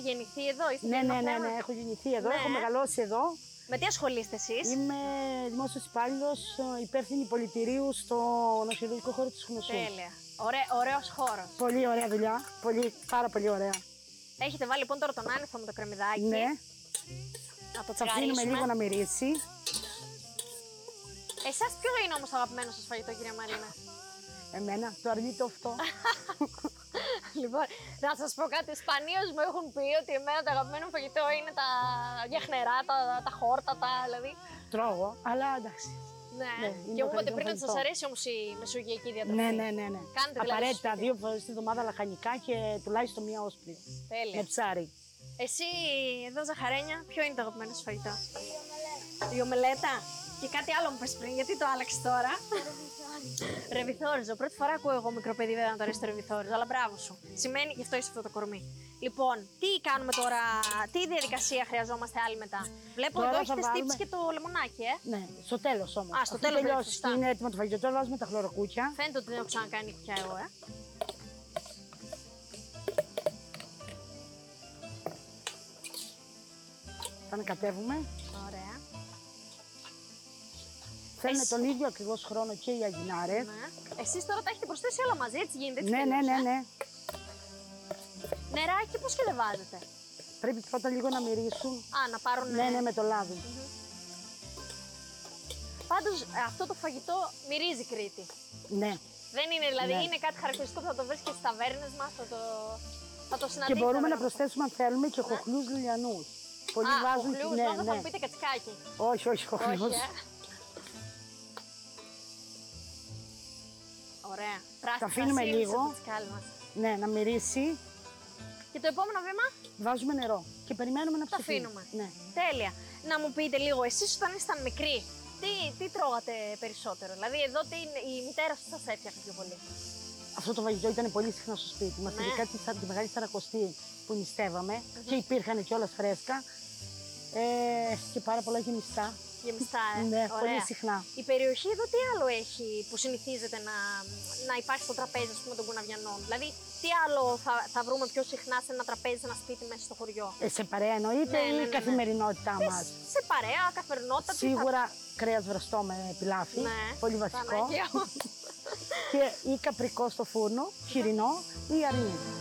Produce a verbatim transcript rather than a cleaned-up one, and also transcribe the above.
Γεννηθεί εδώ, είστε Ναι, ναι, ναι, γεννημένοι? ναι, έχω γεννηθεί εδώ, Ναι. έχω μεγαλώσει εδώ. Με τι ασχολείστε εσείς? Είμαι δημόσιος υπάλληλος, υπεύθυνη πολιτηρίου στο νοσηλευτικό χώρο της Γνωσού. Τέλεια. Ωραί, ωραίος χώρος. Πολύ ωραία δουλειά, πολύ, πάρα πολύ ωραία. Έχετε βάλει λοιπόν τώρα τον άνηθο με το κρεμμυδάκι. Ναι, Να το θα αφήνουμε τσιγαρίσουμε. λίγο να μυρίσει. Εσάς ποιο είναι όμως το αγαπημένο σας φαγητό, κυρία Μαρίνα? Εμένα, το αρνί το αυτό. Λοιπόν, να σας πω κάτι. Σπανίως μου έχουν πει ότι εμένα το αγαπημένο μου φαγητό είναι τα γιαχνερά, τα, τα χόρτα, τα δηλαδή. Τρώγω, αλλά εντάξει. Ναι, Ναι, και είναι μου το είπατε καλύτερο πριν ότι σας φαγητό. αρέσει όμως η μεσογειακή διατροφή. Ναι, ναι, ναι, ναι. Κάνετε δηλαδή Απαραίτητα στο σπίτι. δύο φορές την εβδομάδα λαχανικά και τουλάχιστον μία όσπρια. Τέλεια. Με ψάρι. Εσύ εδώ, Ζαχαρένια, ποιο είναι το αγαπημένο σου φαγητό? Η ομελέτα. Και κάτι άλλο μου πες πριν, γιατί το άλλαξε τώρα? Ρεβιθόριζο. Πρώτη φορά ακούω εγώ μικρό παιδί βέβαια να το αρέσει το ρεβιθόριζο, αλλά μπράβο σου. Σημαίνει γι' αυτό είσαι αυτό το κορμί. Λοιπόν, τι κάνουμε τώρα, τι διαδικασία χρειαζόμαστε άλλη μετά? Βλέπω Τώρα εδώ θα έχετε βάλουμε- στύψει και το λεμονάκι, ε. Ναι, στο τέλος όμως. Α, στο Αφού τέλος τελειώσει δηλαδή, σωστά. και είναι έτοιμο το φαγητό, τώρα βάζουμε τα χλωροκούκια. Φαίνεται ότι δεν έχω ξανακάνει πια εγώ, ε. Θα ανακατεύουμε. Ωραία. Θέλουν Εσύ- τον ίδιο ακριβώς χρόνο και οι αγινάρες. Ναι. Εσείς τώρα τα έχετε προσθέσει όλα μαζί, έτσι γίνεται? Έτσι Ναι, ναι, τελείωσε, ναι, ε? ναι. Νεράκι πώς και δεν βάζετε? Πρέπει πρώτα λίγο να μυρίσουν. Α, να πάρουν. Ναι, ναι, με το λάδι. Πάντως αυτό το φαγητό μυρίζει Κρήτη. Ναι. Δεν είναι δηλαδή, Ναι. είναι κάτι χαρακτηριστικό που θα το βρεις και στις ταβέρνες μας, θα το, θα το Και συναντήσεις. μπορούμε να βέβαια. προσθέσουμε αν θέλουμε και χοχλούς λιλιανούς. Πολλοί Α, βάζουν. χοχλούς, Ναι, νόμιζα θα ναι. μου πείτε κατσικάκι. Όχι, όχι, χοχλούς. Όχι, ε. Ωραία. Πράσινη Τα αφήνουμε κρασί, λίγο. στο κατσικάλι μας. Ναι, να μυρίσει. Και το επόμενο βήμα, Βάζουμε νερό και περιμένουμε να το ψηθεί. αφήνουμε. Ναι. Τέλεια. Να μου πείτε λίγο, εσείς όταν ήσταν μικροί, τι, τι τρώγατε περισσότερο? Δηλαδή, εδώ τι, η μητέρα σας σας έφτιαχνε πιο πολύ? Αυτό το φαγητό ήταν πολύ συχνά στο σπίτι μας. Ναι. Ειδικά τη, τη μεγάλη Σαρακοστή που νηστεύαμε και υπήρχαν κιόλας φρέσκα. Ε, και πάρα πολλά γεμιστά. Γεμιστά, ε. Ναι, Ωραία. πολύ συχνά. Η περιοχή εδώ τι άλλο έχει που συνηθίζεται να, να υπάρχει στο τραπέζι, ας πούμε, των κουναβιανών? Δηλαδή, τι άλλο θα, θα βρούμε πιο συχνά σε ένα τραπέζι, σε ένα σπίτι μέσα στο χωριό? Ε, σε παρέα εννοείται Ναι, ναι, ή ναι, η ναι. καθημερινότητά Τι, μας. σε παρέα, καθημερινότητα, τι θα... Σίγουρα κρέας βραστό με πιλάφι, Ναι, πολύ βασικό. Παναγία μου. Και ή καπρικό στο φούρνο, χοιρινό ή αρνί.